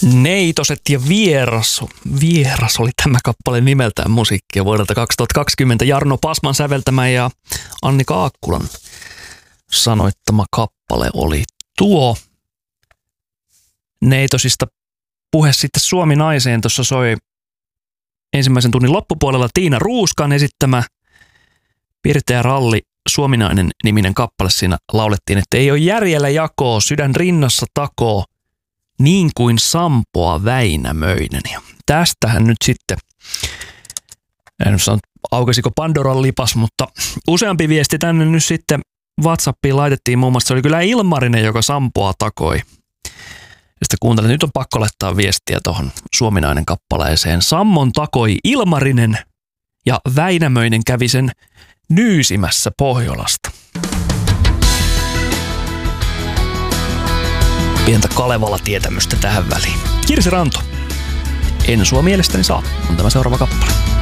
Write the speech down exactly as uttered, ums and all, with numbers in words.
Neitoset ja vieras. Vieras oli tämä kappale nimeltään, musiikkia vuodelta kaksituhattakaksikymmentä. Jarno Pasman säveltämä ja Anni Kaakkulan sanoittama kappale oli tuo. Neitosista puhe sitten Suomi-naiseen. Tuossa soi ensimmäisen tunnin loppupuolella Tiina Ruuskan esittämä Pirteä Ralli Suominainen niminen kappale. Siinä laulettiin, että ei ole järjellä jakoa, sydän rinnassa takoo, niin kuin Sampoa Väinämöinen. Ja tästähän nyt sitten, en sano, aukesiko Pandoran lipas, mutta useampi viesti tänne nyt sitten WhatsAppiin laitettiin. Muun muassa se oli kyllä Ilmarinen, joka Sampoa takoi. Ja sitten kuuntelin, nyt on pakko laittaa viestiä tuohon Suominainen kappaleeseen. Sammon takoi Ilmarinen ja Väinämöinen kävi sen nyysimässä Pohjolasta. Pientä Kalevala-tietämystä tähän väliin. Kirsi Ranto. En sua mielestäni saa, on tämä seuraava kappale.